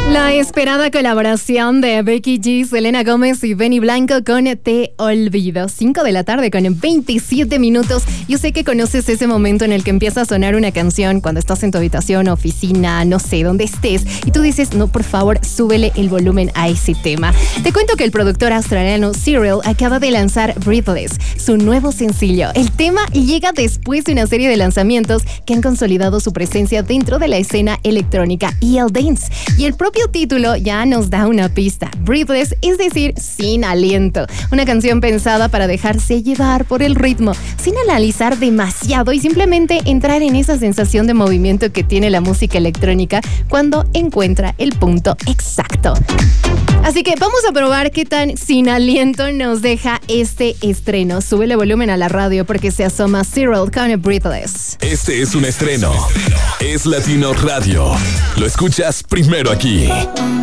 La esperada colaboración de Becky G, Selena Gómez y Benny Blanco con Te Olvido. 5 de la tarde con 27 minutos. Yo sé que conoces ese momento en el que empieza a sonar una canción cuando estás en tu habitación, oficina, no sé, donde estés. Y tú dices, no, por favor, súbele el volumen a ese tema. Te cuento que el productor australiano Cyril acaba de lanzar Breathless, su nuevo sencillo. El tema llega después de una serie de lanzamientos que han consolidado su presencia dentro de la escena electrónica y el dance. Y el propio título ya nos da una pista. Breathless, es decir, sin aliento. Una canción pensada para dejarse llevar por el ritmo, sin analizar demasiado y simplemente entrar en esa sensación de movimiento que tiene la música electrónica cuando encuentra el punto exacto. Así que vamos a probar qué tan sin aliento nos deja este estreno. Súbele volumen a la radio porque se asoma Cyril con Breathless. Este es un estreno. Es Latino Radio. Lo escuchas primero aquí.